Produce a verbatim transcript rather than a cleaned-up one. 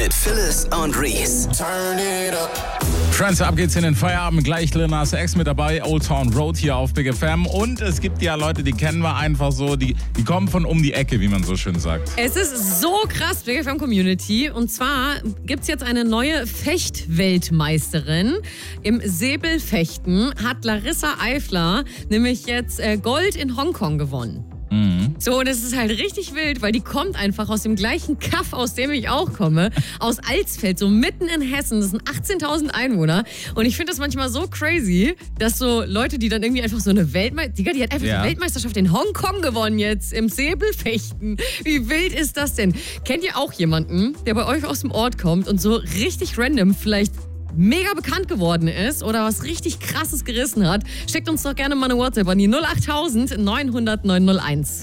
mit Phyllis und Reese. Turn it up. Friends, ab geht's in den Feierabend. Gleich Lil Nas X mit dabei, Old Town Road hier auf Big F M. Und es gibt ja Leute, die kennen wir einfach so, die, die kommen von um die Ecke, wie man so schön sagt. Es ist so krass, Big F M Community. Und zwar gibt's jetzt eine neue Fechtweltmeisterin. Im Säbelfechten hat Larissa Eifler nämlich jetzt äh, Gold in Hongkong gewonnen. Mhm. So, und es ist halt richtig wild, weil die kommt einfach aus dem gleichen Kaff, aus dem ich auch komme, aus Alsfeld, so mitten in Hessen. Das sind achtzehntausend Einwohner. Und ich finde das manchmal so crazy, dass so Leute, die dann irgendwie einfach so eine Weltmeisterschaft, Digga, die hat einfach Ja. eine Weltmeisterschaft in Hongkong gewonnen jetzt, im Säbelfechten. Wie wild ist das denn? Kennt ihr auch jemanden, der bei euch aus dem Ort kommt und so richtig random vielleicht mega bekannt geworden ist oder was richtig Krasses gerissen hat? Schickt uns doch gerne mal eine WhatsApp an die null acht tausend neunhundert neunhunderteins.